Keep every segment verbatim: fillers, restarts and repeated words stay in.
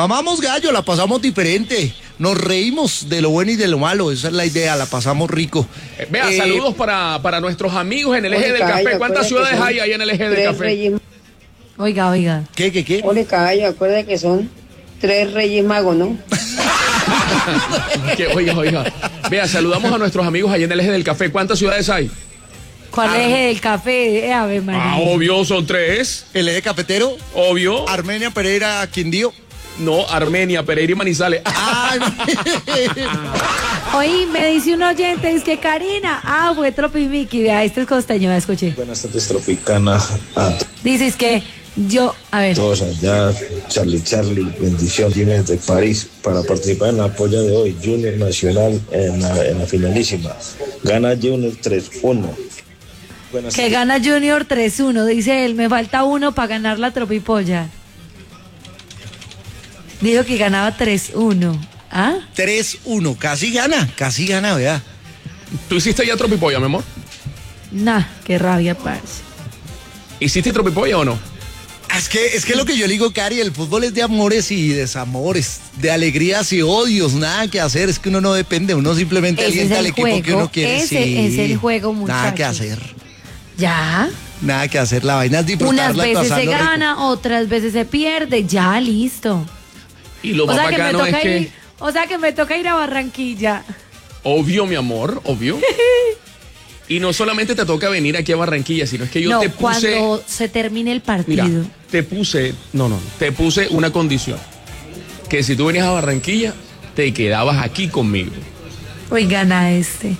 Mamamos gallo, la pasamos diferente. Nos reímos de lo bueno y de lo malo. Esa es la idea, la pasamos rico. Eh, vea, Eh, saludos para, para nuestros amigos en el eje Oye, del Cayo, café. ¿Cuántas acuérdate ciudades que son hay ahí en el eje del tres café? Reyes, Oiga, oiga. ¿Qué, qué, qué? ole, Cayo, acuérdate que son tres Reyes Magos, ¿no? Que, oiga, oiga. Vea, saludamos a nuestros amigos allá en el eje del café. ¿Cuántas ciudades hay? ¿Cuál eje del café? Eh, Ave María. Ah, obvio, son tres. El eje cafetero, Obvio. Armenia, Pereira, Quindío. No, Armenia, Pereira y Manizales. Ah, no. Oí, me dice un oyente, es que Karina, ah, fue Tropimiki, vea, este es costeño, ya escuché. Buenas tardes, Tropicana, a Dices que yo, a ver, todos allá, Charlie Charlie, bendición, tienes de París, para participar en la polla de hoy, Junior Nacional en la, en la finalísima. Gana Junior tres uno. Buenas que tardes. gana Junior tres uno, dice él, me falta uno para ganar la tropipolla. Dijo que ganaba tres uno. ¿Ah? tres uno, casi gana, casi gana, vea. ¿Tú hiciste ya tropipolla, mi amor? Nah, qué rabia, parce. ¿Hiciste tropipolla o no? Es que, es que lo que yo le digo, Cari, el fútbol es de amores y desamores, de alegrías y odios, nada que hacer, es que uno no depende, uno simplemente Ese alienta es al el equipo que juego, uno quiere. ese Sí. es el juego, Nada que muchachos. hacer, ¿Ya? nada que hacer, la vaina es Unas disfrutarla. veces se pasarlo rico. gana, otras veces se pierde, ya, listo. Y lo O más sea, que me bacano es toca que... ir, o sea que me toca ir a Barranquilla. Obvio, mi amor, obvio. Y no solamente te toca venir aquí a Barranquilla, sino es que yo no, te puse... cuando se termine el partido. Mira, te puse... No, no, no. Te puse una condición. Que si tú venías a Barranquilla, te quedabas aquí conmigo. Hoy gana este.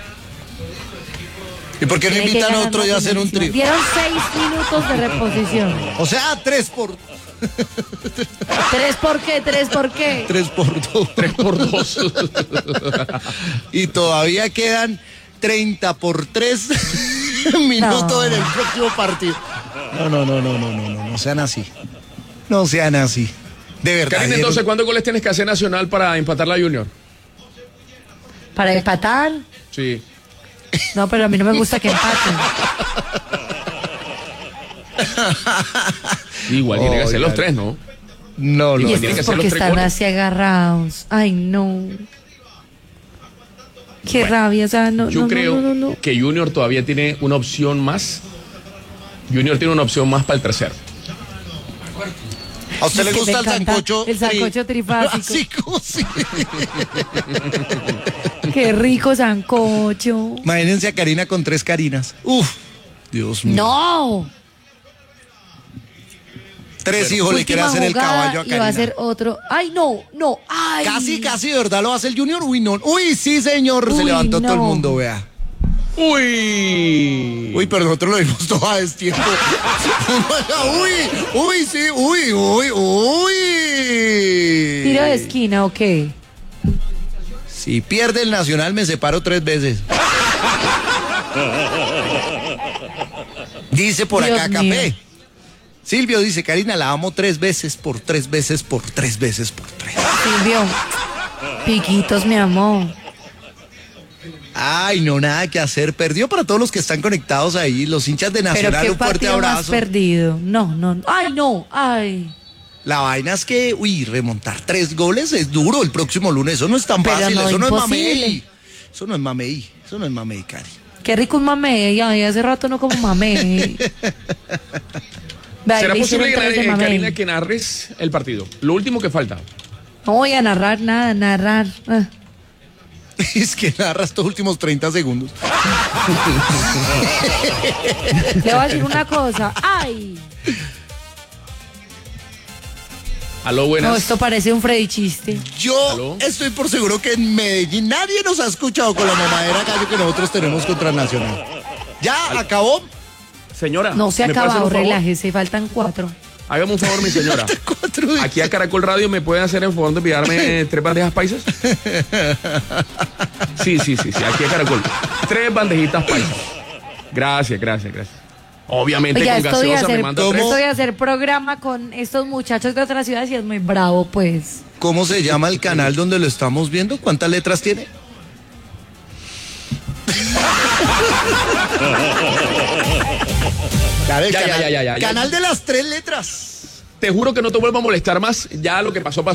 ¿Y por qué no Tiene que invitan a ganar otro la y a hacer un finalísima. trío? Dieron seis minutos de reposición. O sea, tres por, ¿Tres por qué? ¿Tres por qué? tres por dos. Tres por dos. Y todavía quedan treinta por tres minutos No. en el próximo partido. No, no, no, no, no, no, no, no sean así. No sean así. De verdad. Karina, entonces, ¿cuántos goles tienes que hacer Nacional para empatar la Junior? ¿Para empatar? Sí. No, pero a mí no me gusta que empaten. Igual tiene que hacer los Oigan. tres, ¿no? No, Y no, Igual estos tiene que hacer porque los tres están goles. así agarrados. Ay, no. Qué rabia, o sea, no, Yo no, creo no, no, no, no. que Junior todavía tiene una opción más. Junior tiene una opción más para el tercero. ¿A usted Es le que gusta me el encanta sancocho? el sancocho tri- trifásico. Así como sí. Qué rico sancocho. Imagínense a Karina con tres Karinas. Uf, Dios mío. No. Tres hijos le quiere Última hacer el jugada caballo a y va a Karina. hacer otro. Ay, no, no. Ay. Casi, casi, ¿de verdad lo hace el Junior? Uy, no. Uy, sí, señor. Se Uy, levantó todo el no. mundo, vea. Uy. Uy, pero nosotros lo vimos todo a destiempo. Uy, uy, sí, uy, uy, uy. Tiro de esquina, ok. Si pierde el Nacional, me separo tres veces. Dice por Dios acá, mío. Café. Silvio dice, Karina, la amo tres veces por tres veces por tres veces por tres. Silvio. Piquitos, mi amor. Ay, no, nada que hacer. Perdió para todos los que están conectados ahí, los hinchas de Pero Nacional, qué un fuerte partido más abrazo. perdido. No, no. Ay, no. Ay. La vaina es que, uy, remontar tres goles es duro el próximo lunes. Eso no es tan Pero fácil, no, eso no es imposible. mamey. Eso no es mamey, eso no es mamey, Cari. Qué rico un mamey. Ay, hace rato no como mamey. Vea, ¿Será le posible, hicieron tres de eh, mamey. Karina, que narres el partido? Lo último que falta. No voy a narrar nada, narrar. Ah. Es que narra estos últimos treinta segundos. Le voy a decir una cosa. Ay. Aló, buenas. No, esto parece un Freddy chiste. Yo ¿Aló? estoy por seguro que en Medellín nadie nos ha escuchado con la mamadera gallo que nosotros tenemos contra el Nacional. ¿Ya acabó? Señora. No se ha ¿me puede hacer acabado, un favor? relájese, faltan cuatro. Hágame un favor, mi señora. Cuatro días. Aquí a Caracol Radio, ¿me pueden hacer el favor de enviarme tres bandejas paisas? Sí, sí, sí, sí, aquí a Caracol. Tres bandejitas paisas. Gracias, gracias, gracias. Obviamente Oiga, con esto de gaseosa me hacer, manda ¿Cómo? tres. esto de hacer programa con estos muchachos de otras ciudades y es muy bravo, pues. ¿Cómo se llama el canal donde lo estamos viendo? ¿Cuántas letras tiene? Claro, el Ya, ya, canal, ya, ya, ya, ya. canal de las tres letras. Te juro que no te vuelvo a molestar más. Ya lo que pasó, pasó.